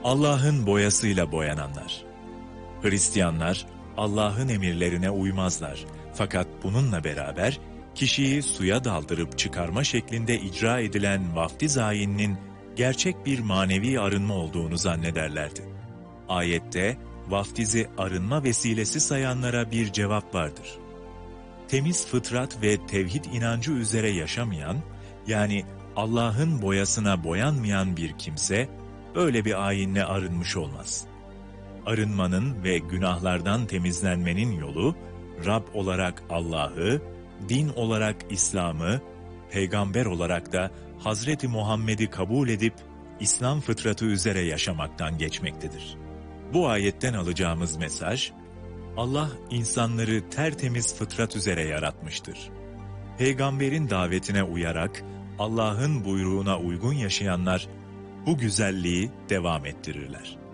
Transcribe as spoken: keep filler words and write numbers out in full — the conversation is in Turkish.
Allah'ın boyasıyla boyananlar. Hristiyanlar Allah'ın emirlerine uymazlar. Fakat bununla beraber kişiyi suya daldırıp çıkarma şeklinde icra edilen vaftiz ayininin gerçek bir manevi arınma olduğunu zannederlerdi. Ayette vaftizi arınma vesilesi sayanlara bir cevap vardır. Temiz fıtrat ve tevhid inancı üzere yaşamayan, yani Allah'ın boyasına boyanmayan bir kimse, böyle bir ayinle arınmış olmaz. Arınmanın ve günahlardan temizlenmenin yolu, Rab olarak Allah'ı, din olarak İslam'ı, peygamber olarak da Hazreti Muhammed'i kabul edip, İslam fıtratı üzere yaşamaktan geçmektedir. Bu ayetten alacağımız mesaj, Allah insanları tertemiz fıtrat üzere yaratmıştır. Peygamberin davetine uyarak, Allah'ın buyruğuna uygun yaşayanlar, bu güzelliği devam ettirirler.